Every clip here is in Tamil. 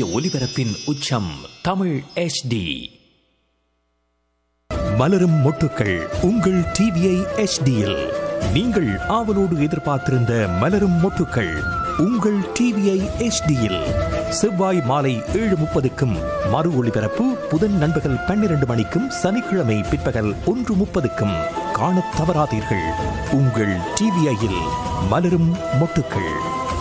ஒலிபரப்பின் உச்சம் தமிழ் HD. மலரும் மொட்டுக்கள் உங்கள் டிவிஐ HDயில் நீங்கள் ஆவலோடு எதிர்பார்த்திருந்த மலரும் மொட்டுக்கள் உங்கள் டிவிஐ HDயில் செவ்வாய் மாலை 7:30க்கும் மறு ஒளிபரப்பு புதன் நண்பகல் 12 மணிக்கும் சனிக்கிழமை பிற்பகல் 1:30க்கும் காணத் தவறாதீர்கள். உங்கள் டிவிஐயில் மலரும் மொட்டுக்கள்.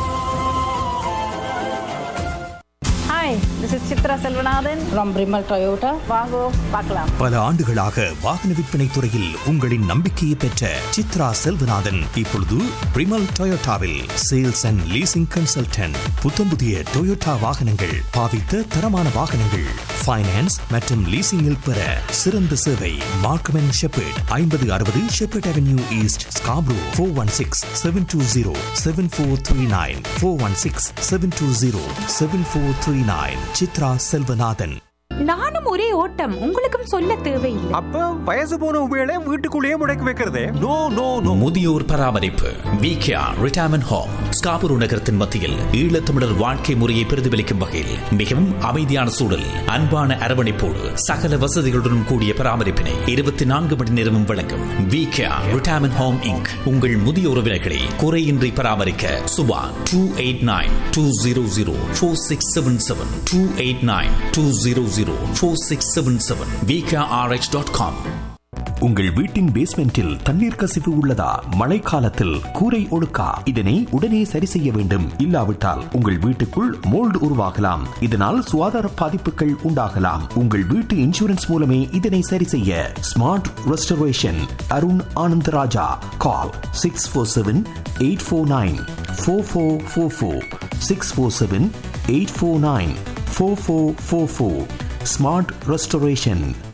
Hi, this is Chitra Selvanathan from Brimal Toyota. வாங்கோ பார்க்கலாம். பல ஆண்டுகளாக வாகன விற்பனை துறையில் உங்களின் நம்பிக்கையை பெற்ற சித்ரா செல்வநாதன் இப்பொழுது பிரிமல் டொயோட்டாவில் sales and leasing consultant. புத்தம்புதிய Toyota வாகனங்கள், பாவித்த தரமான வாகனங்கள், ஃபைனான்ஸ் மற்றும் லீசிங்கில் பெற சிறந்த சேவை. Markham and shepherd 5060 shepherd avenue east, Scarborough. 416-720-7439 416-720-7439. Chitra Selvanathan. நானும் ஒரே ஓட்டம், உங்களுக்கும் சொல்ல தேவையில்லை. அப்ப வயசு போன உபயோக வீட்டுக்குள்ளேயே முடக்கி வைக்கிறதே. No no no. முதியோர் பராமரிப்பு விகேஆர் ரிட்டையர்மென்ட் ஹோம் ஸ்காபுரு நகரத்தின் மத்தியில் ஈழத்தமிழர் வாழ்க்கை முறையை பிரதிபலிக்கும் வகையில் மிகவும் அமைதியான சூழல், அன்பான அரவணைப்போடு சகல வசதிகளுடன் கூடிய பராமரிப்பினை 24 மணி நேரமும் வழங்கும் விகேஆர் ரிட்டையர்மென்ட் ஹோம் இன்க். உங்கள் முதிய உறவினர்களை குறையின்றி பராமரிக்க சுபா 289-200-4677 289-200-4677 VKRH.com. உங்கள் வீட்டின் பேஸ்மெண்டில் தண்ணீர் கசிவு உள்ளதா? மழைக்காலத்தில் கூரை ஒழுக்கா? இதனை உடனே சரி செய்ய வேண்டும். இல்லாவிட்டால் உங்கள் வீட்டுக்குள் மோல்டு உருவாகலாம். இதனால் சுகாதார பாதிப்புகள் உண்டாகலாம். உங்கள் வீட்டு இன்சூரன்ஸ் மூலமே இதனை சரி செய்ய ஸ்மார்ட் ரெஸ்டரேஷன். அருண் ஆனந்தராஜா. கால் 647-849-4444 647-849-4444. Smart restoration.